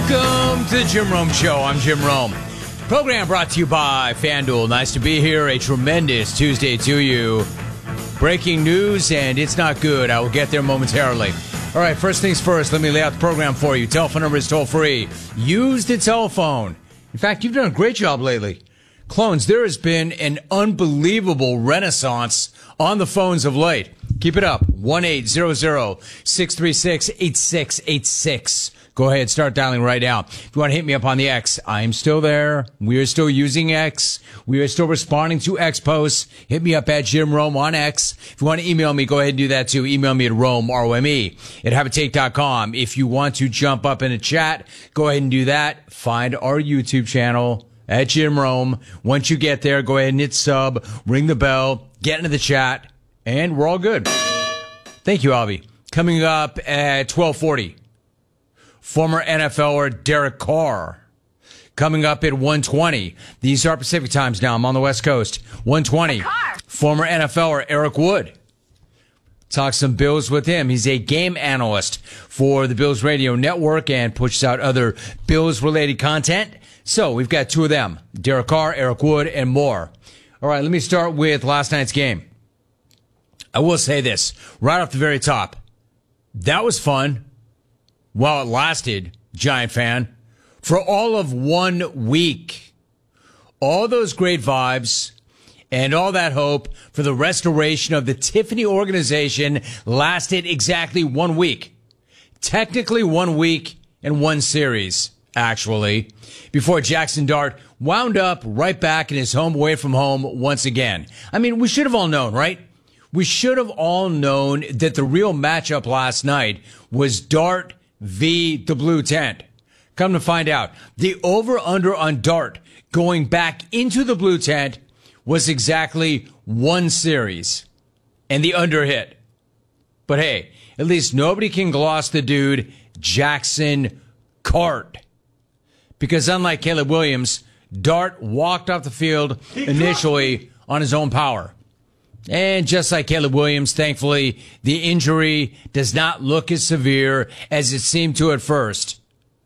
Welcome to the Jim Rome Show. I'm Jim Rome. Program brought to you by FanDuel. Nice to be here. A tremendous Tuesday to you. Breaking news, and it's not good. I will get there momentarily. All right, first things first, let me lay out the program for you. Telephone number is toll free. Use the telephone. In fact, you've done a great job lately. Clones, there has been an unbelievable renaissance on the phones of late. Keep it up. 1-800-636-8686. Go ahead, start dialing right now. If you want to hit me up on the X, I'm still there. We are still using X. We are still responding to X posts. Hit me up at Jim Rome on X. If you want to email me, go ahead and do that too. Email me at Rome, R-O-M-E, at habitate.com. If you want to jump up in a chat, go ahead and do that. Find our YouTube channel at Jim Rome. Once you get there, go ahead and hit sub, ring the bell, get into the chat, and we're all good. Thank you, Avi. Coming up at 12:40. Former NFLer Derek Carr. Coming up at 1:20. These are Pacific times now. I'm on the West Coast. 1:20. Former NFLer Eric Wood. Talk some Bills with him. He's a game analyst for the Bills Radio Network and pushes out other Bills-related content. So we've got two of them, Derek Carr, Eric Wood, and more. All right, let me start with last night's game. I will say this right off the very top. That was fun. While it lasted, Giant fan, for all of 1 week. All those great vibes and all that hope for the restoration of the Tiffany organization lasted exactly 1 week. Technically 1 week and one series, actually, before Jackson Dart wound up right back in his home away from home once again. I mean, we should have all known, right? We should have all known that the real matchup last night was Dart v. the Blue Tent. Come to find out, the over-under on Dart going back into the Blue Tent was exactly one series, and the under hit. But hey, at least nobody can gloss the dude, Jackson Cart. Because unlike Caleb Williams, Dart walked off the field initially on his own power. And just like Caleb Williams, thankfully, the injury does not look as severe as it seemed to at first.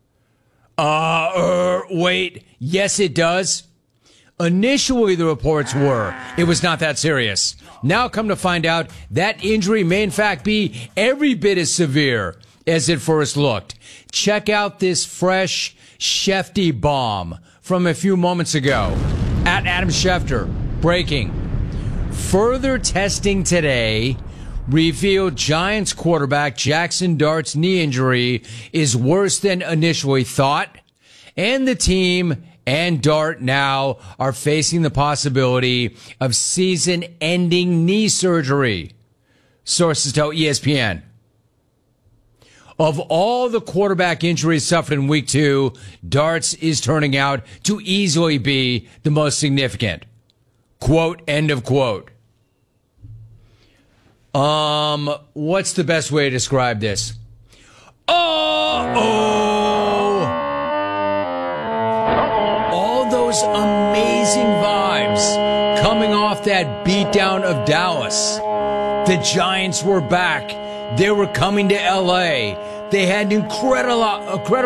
Wait. Yes, it does. Initially, the reports were it was not that serious. Now come to find out that injury may in fact be every bit as severe as it first looked. Check out this fresh Shefty bomb from a few moments ago. At Adam Schefter, breaking. Further testing today revealed Giants quarterback Jackson Dart's knee injury is worse than initially thought, and the team and Dart now are facing the possibility of season-ending knee surgery. Sources tell ESPN. Of all the quarterback injuries suffered in week 2, Dart's is turning out to easily be the most significant. Quote, end of quote. What's the best way to describe this? All those amazing vibes coming off that beatdown of Dallas. The Giants were back. They were coming to LA. They had incredible